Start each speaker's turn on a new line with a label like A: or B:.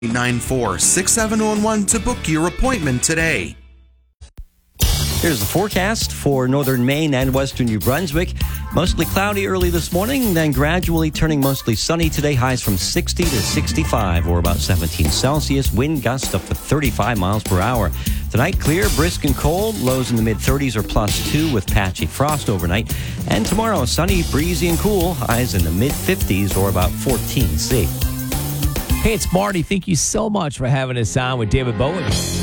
A: 894-6711 to book your appointment today.
B: Here's the forecast for northern Maine and western New Brunswick. Mostly cloudy early this morning, then gradually turning mostly sunny today. Highs from 60 to 65 or about 17 Celsius. Wind gusts up to 35 miles per hour. Tonight, clear, brisk, and cold. Lows in the mid-30s or +2 with patchy frost overnight. And tomorrow, sunny, breezy, and cool. Highs in the mid-50s or about 14 C.
C: Hey, it's Marty. Thank you so much for having us on with David Bowie.